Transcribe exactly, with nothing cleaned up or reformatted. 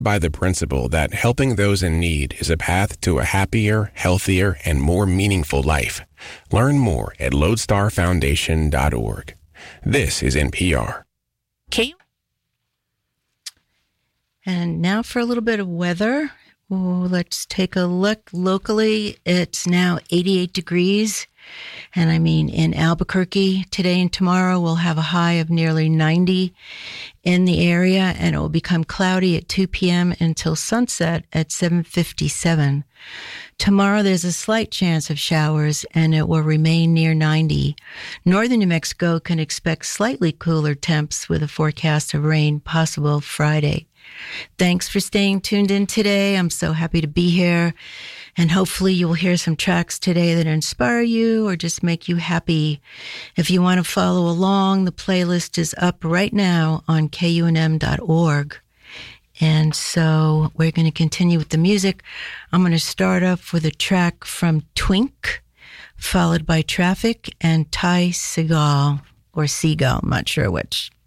by the principle that helping those in need is a path to a happier, healthier, and more meaningful life. Learn more at lodestar foundation dot org. This is N P R. Okay. And now for a little bit of weather. Ooh, let's take a look. Locally, it's now eighty-eight degrees. And I mean, in Albuquerque, today and tomorrow, we'll have a high of nearly ninety in the area, and it will become cloudy at two p.m. until sunset at seven fifty-seven. Tomorrow, there's a slight chance of showers, and it will remain near ninety. Northern New Mexico can expect slightly cooler temps with a forecast of rain possible Friday. Thanks for staying tuned in today. I'm so happy to be here. And hopefully you will hear some tracks today that inspire you or just make you happy. If you want to follow along, the playlist is up right now on K U N M dot org. And so we're going to continue with the music. I'm going to start off with a track from Twink, followed by Traffic and Ty Segall, or Seagull, I'm not sure which.